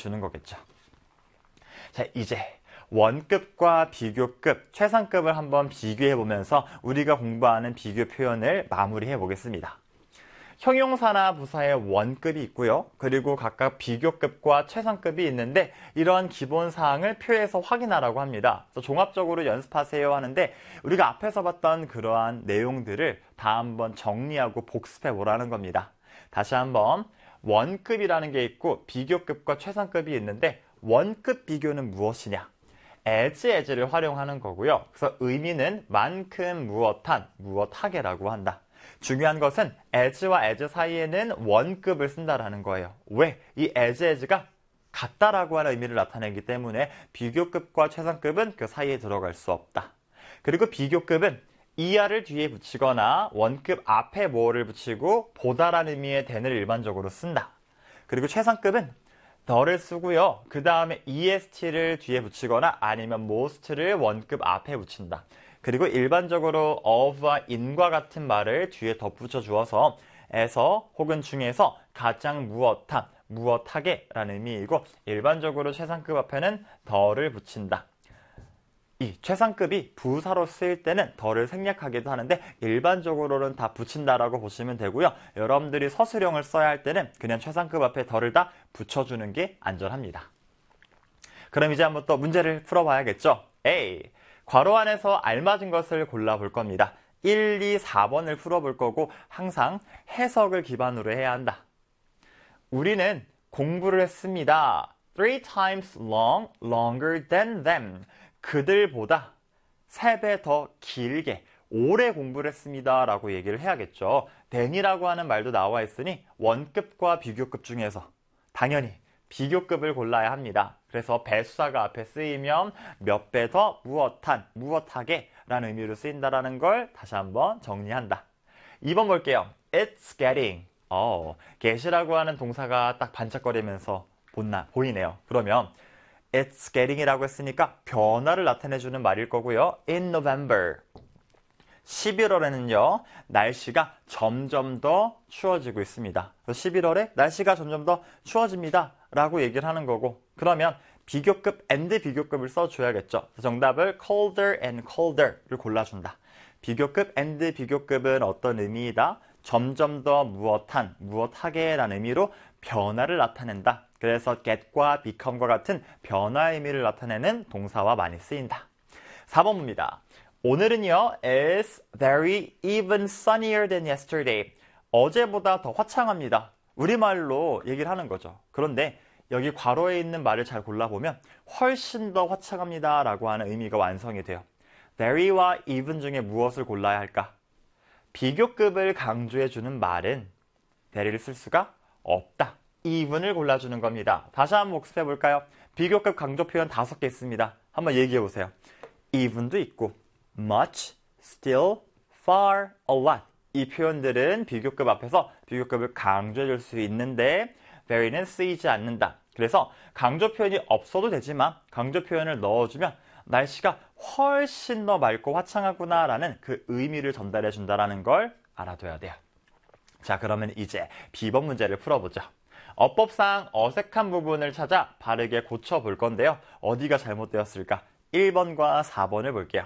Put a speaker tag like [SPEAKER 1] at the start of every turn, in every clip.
[SPEAKER 1] 주는 거겠죠. 자, 이제 원급과 비교급, 최상급을 한번 비교해 보면서 우리가 공부하는 비교 표현을 마무리해 보겠습니다. 형용사나 부사의 원급이 있고요. 그리고 각각 비교급과 최상급이 있는데 이런 기본 사항을 표에서 확인하라고 합니다. 그래서 종합적으로 연습하세요 하는데 우리가 앞에서 봤던 그러한 내용들을 다 한번 정리하고 복습해 보라는 겁니다. 다시 한번 원급이라는 게 있고 비교급과 최상급이 있는데 원급 비교는 무엇이냐? as를 활용하는 거고요. 그래서 의미는 만큼 무엇한, 무엇하게라고 한다. 중요한 것은 as와 as 사이에는 원급을 쓴다라는 거예요. 왜? 이 as가 같다라고 하는 의미를 나타내기 때문에 비교급과 최상급은 그 사이에 들어갈 수 없다. 그리고 비교급은 이하를 뒤에 붙이거나 원급 앞에 뭐를 붙이고 보다라는 의미의 then을 일반적으로 쓴다. 그리고 최상급은 더를 쓰고요. 그 다음에 est를 뒤에 붙이거나 아니면 most를 원급 앞에 붙인다. 그리고 일반적으로 of와 in과 같은 말을 뒤에 덧붙여 주어서 에서 혹은 중에서 가장 무엇한, 무엇하게 라는 의미이고 일반적으로 최상급 앞에는 더를 붙인다. 이 최상급이 부사로 쓰일 때는 더를 생략하기도 하는데 일반적으로는 다 붙인다라고 보시면 되고요. 여러분들이 서술형을 써야 할 때는 그냥 최상급 앞에 더를 다 붙여주는 게 안전합니다. 그럼 이제 한번 또 문제를 풀어봐야겠죠. A. 괄호 안에서 알맞은 것을 골라볼 겁니다. 1, 2, 4번을 풀어볼 거고 항상 해석을 기반으로 해야 한다. 우리는 공부를 했습니다. 3 times long, longer than them. 그들보다 3배 더 길게, 오래 공부를 했습니다. 라고 얘기를 해야겠죠. than이라고 하는 말도 나와 있으니 원급과 비교급 중에서 당연히 비교급을 골라야 합니다. 그래서 배수사가 앞에 쓰이면 몇 배 더 무엇한, 무엇하게 라는 의미로 쓰인다는 걸 다시 한번 정리한다. 2번 볼게요. It's getting. get이라고 하는 동사가 딱 반짝거리면서 보이네요. 그러면 It's getting이라고 했으니까 변화를 나타내주는 말일 거고요. In November. 11월에는요. 날씨가 점점 더 추워지고 있습니다. 그래서 11월에 날씨가 점점 더 추워집니다. 라고 얘기를 하는 거고 그러면 비교급 and 비교급을 써줘야겠죠. 정답을 colder and colder를 골라준다. 비교급 and 비교급은 어떤 의미이다? 점점 더 무엇한, 무엇하게 라는 의미로 변화를 나타낸다. 그래서 get과 become과 같은 변화의 의미를 나타내는 동사와 많이 쓰인다. 4번 봅니다. 오늘은요, is very even sunnier than yesterday. 어제보다 더 화창합니다. 우리말로 얘기를 하는 거죠. 그런데 여기 괄호에 있는 말을 잘 골라보면 훨씬 더 화창합니다 라고 하는 의미가 완성이 돼요. very와 even 중에 무엇을 골라야 할까? 비교급을 강조해주는 말은 very를 쓸 수가 없다. even을 골라주는 겁니다. 다시 한번 복습해 볼까요? 비교급 강조 표현 5개 있습니다. 한번 얘기해 보세요. even도 있고 much, still, far, a lot. 이 표현들은 비교급 앞에서 비교급을 강조해 줄 수 있는데 very는 쓰이지 않는다. 그래서 강조 표현이 없어도 되지만 강조 표현을 넣어주면 날씨가 훨씬 더 맑고 화창하구나 라는 그 의미를 전달해 준다는 걸 알아둬야 돼요. 자, 그러면 이제 B번 문제를 풀어보죠. 어법상 어색한 부분을 찾아 바르게 고쳐볼 건데요. 어디가 잘못되었을까? 1번과 4번을 볼게요.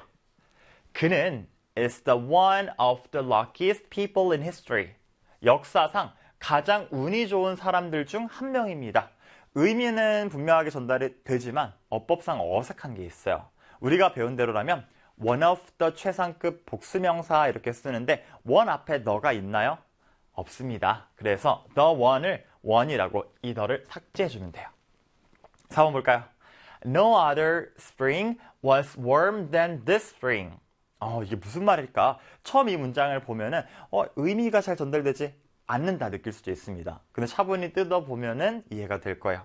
[SPEAKER 1] 그는 is the one of the luckiest people in history. 역사상 가장 운이 좋은 사람들 중 한 명입니다. 의미는 분명하게 전달이 되지만 어법상 어색한 게 있어요. 우리가 배운 대로라면 one of the 최상급 복수명사 이렇게 쓰는데 one 앞에 the가 있나요? 없습니다. 그래서 the one을 one이라고 이 the를 삭제해주면 돼요. 4번 볼까요? No other spring was warm than this spring. 이게 무슨 말일까? 처음 이 문장을 보면은 의미가 잘 전달되지 않는다 느낄 수도 있습니다. 근데 차분히 뜯어보면은 이해가 될 거예요.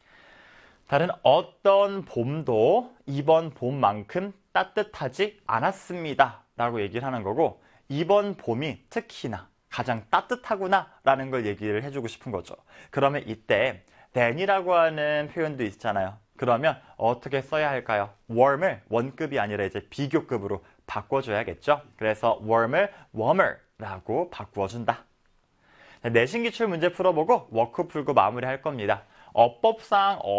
[SPEAKER 1] 다른 어떤 봄도 이번 봄만큼 따뜻하지 않았습니다. 라고 얘기를 하는 거고 이번 봄이 특히나 가장 따뜻하구나 라는 걸 얘기를 해주고 싶은 거죠. 그러면 이때 than이라고 하는 표현도 있잖아요. 그러면 어떻게 써야 할까요? warm을 원급이 아니라 이제 비교급으로 바꿔줘야겠죠. 그래서 warm을 warmer 라고 바꾸어준다. 내신 기출 문제 풀어보고 워크 풀고 마무리할 겁니다. 어법상